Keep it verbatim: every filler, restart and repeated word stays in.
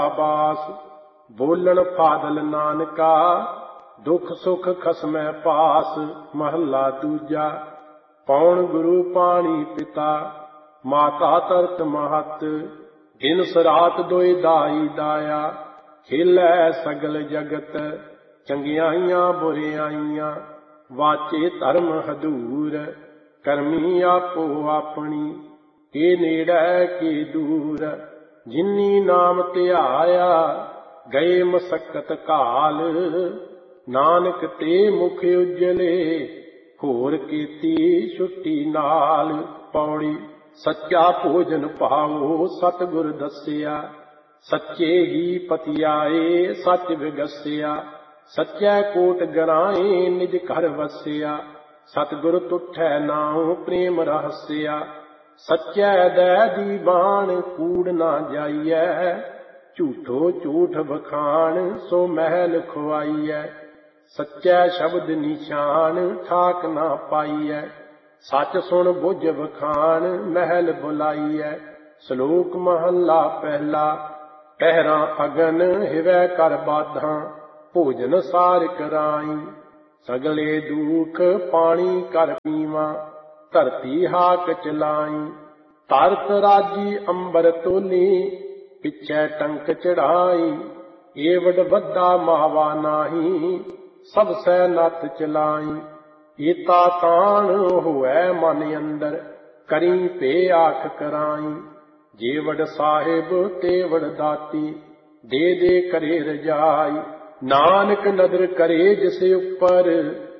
बास बोलन फादल नानका दुख सुख खसमै पास। महला दूजा। पौन गुरु पाणी पिता माता तरत महत। जिनस रात दोए दाई दाया खेलै सगल जगत। चंगियाइयां बुरियाइयां वाचे धर्म हदूर। करमी आपो अपनी के नेड़ै के दूर। जिनी नाम ध्याया गए मसक्कत काल। नानक ते मुख उजले होर कीती छुट्टी नाल। पौड़ी। सच्चा भोजन पाओ सतगुर दसिया। सच्चे ही पतियाए सच विगसिया। सच्चै कोट गराए निज घर वसिया। सतगुर तुठै नाउ प्रेम रहसिया। सच्चै दै दी बाण कूड़ ना जाइयै। झूठो झूठ बखान सो महल खुआइयै। सच्चै शब्द निशान ठाक ना पाइयै। सच सुन बुझ बखान महल बुलाइयै। श्लोक महला पहला। पहरा अगन हिवै कर बाधां भोजन सार कराई। सगले दुख पानी कर पीवा धरती हाक चलाई। तरत राजी अंबर तोली पिछै टंक चढ़ाई। एवड बद्दा मावा नाही सब सै नथ चलाई। एता तान होवै मन अंदर करी पे आख कराई। जेवड साहिब तेवड दाती दे दे करे रजाई। नानक नदर करे जिस उपर